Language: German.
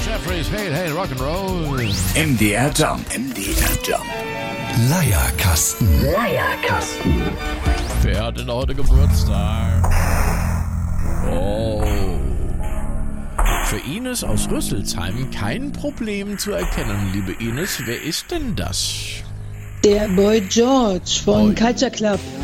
Jeffries, hey, hey, Rock'n'Roll. MDR Jump. Leierkasten. Wer hat denn heute Geburtstag? Oh. Für Ines aus Rüsselsheim kein Problem zu erkennen, liebe Ines. Wer ist denn das? Der Boy George von Culture Club.